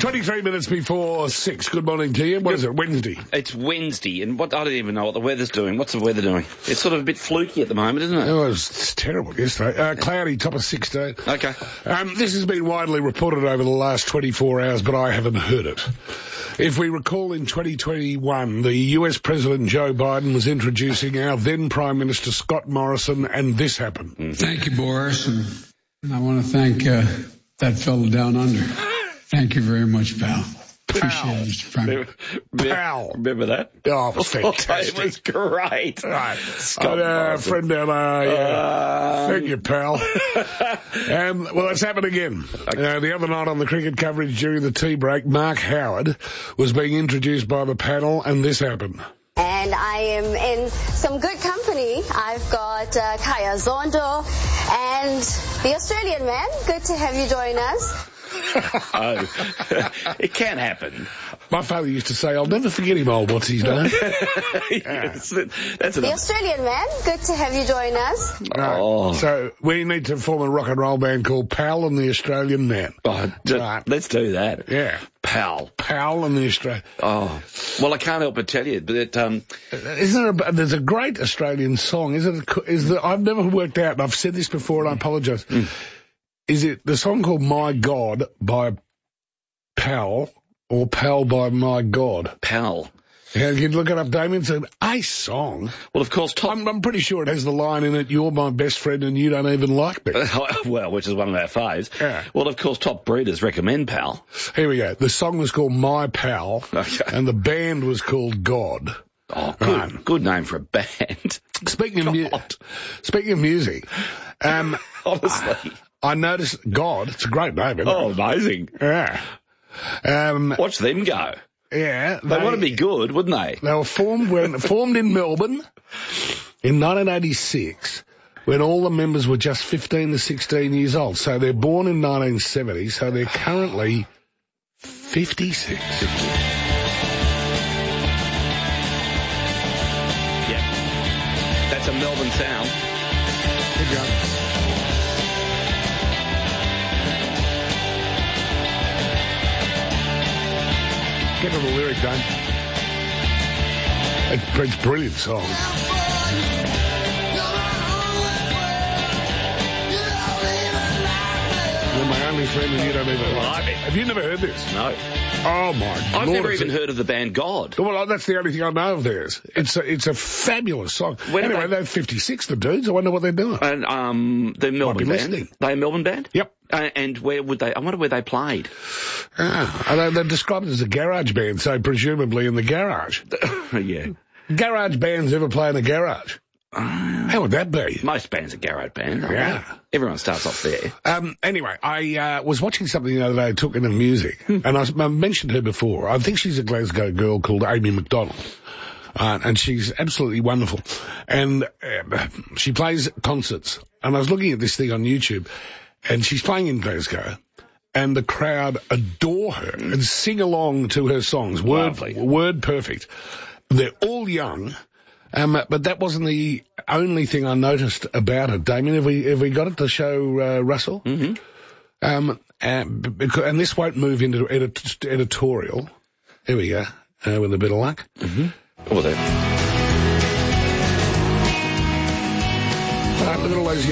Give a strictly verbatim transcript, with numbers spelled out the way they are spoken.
twenty-three minutes before six. Good morning to you. What is it, Wednesday? It's Wednesday, and what I don't even know what the weather's doing. What's the weather doing? It's sort of a bit fluky at the moment, isn't it? Oh, it's, it's terrible yesterday. Uh, cloudy, top of sixteen. Okay. Um, this has been widely reported over the last twenty-four hours, but I haven't heard it. If we recall, in twenty twenty-one, the U S President Joe Biden was introducing our then Prime Minister Scott Morrison, and this happened. Mm-hmm. Thank you, Boris, and, and I want to thank uh, that fellow down under. Thank you very much, pal. Appreciate it, Mister Prime. Remember, Pal. Remember that? Oh, it was fantastic. It was great. Right. Scott I had a friend down there. Yeah. Um, Thank you, pal. um, well, it's happened again. Uh, the other night on the cricket coverage during the tea break, Mark Howard was being introduced by the panel, and this happened. And I am in some good company. I've got uh, Kaya Zondo and the Australian man. Good to have you join us. Oh, it can happen. My father used to say, I'll never forget him, old what's his name. Yes, that's The enough. Australian man. Good to have you join us. Right. Oh. So we need to form a rock and roll band called Pal and the Australian Man. Oh, d- Right. Let's do that. Yeah. Pal. Pal and the Australian... Oh, well, I can't help but tell you, but um, Isn't there a, there's a great Australian song, is it? Is the, I've never worked out, and I've said this before, and I apologise. Mm. Is it the song called My God by Pal, or Pal by My God? Pal. Yeah, you can look it up, Damien. It's an ace song. Well, of course, Top. I'm, I'm pretty sure it has the line in it, you're my best friend and you don't even like me. Well, which is one of our faves. Yeah. Well, of course, top breeders recommend Pal. Here we go. The song was called My Pal, Okay. and the band was called God. Oh, good, Right. good name for a band. Speaking of, mu- God. speaking of music, um, Honestly. I noticed God. It's a great name, isn't Oh, it? amazing. Yeah. Um, Watch them go. yeah. They, want to be good, wouldn't they? They were formed when, formed in Melbourne in nineteen eighty-six, when all the members were just fifteen to sixteen years old. So they're born in nineteen seventy, so they're currently fifty-six. Yeah. That's a Melbourne sound. Good job. Get to the lyric, Dane. It's, it's a brilliant song. You're my only friend and you don't even like me. Have you never heard this? No. Oh, my I've Lord. never it's even a- heard of the band God. Well, that's the only thing I know of theirs. It's a, it's a fabulous song. When anyway, they- they're fifty-six, the dudes. I wonder what they're doing. And um, the Melbourne be band. listening. They a Melbourne band? Yep. Uh, and where would they? I wonder where they played. Ah, and they- they're described as a garage band, so presumably in the garage. Yeah. Garage bands ever play in a garage? How would that be? Most bands are garage bands. aren't Yeah. they? Everyone starts off there. Um, anyway, I uh, was watching something the other day that took into music, and I, I mentioned her before. I think she's a Glasgow girl called Amy McDonald, uh, and she's absolutely wonderful. And uh, she plays concerts, and I was looking at this thing on YouTube, and she's playing in Glasgow, and the crowd adore her and sing along to her songs, word, Lovely. word perfect. They're all young. Um, but that wasn't the only thing I noticed about it. Damien, have we have we got it to show uh, Russell? Mm-hmm. Um, and, because, and this won't move into edit- editorial. Here we go, uh, with a bit of luck. Mm-hmm. Oh, there. Uh, look at all those